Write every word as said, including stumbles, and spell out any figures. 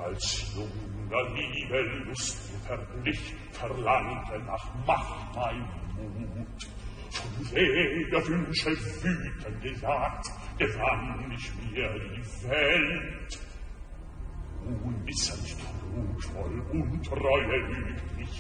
Als junger Liebe lustverlich verlangte nach Macht mein Mut. Von jeder Wünsche wütend gejagt, gewann ich mir die Welt. Nun wissend trugvoll und treue lügt mich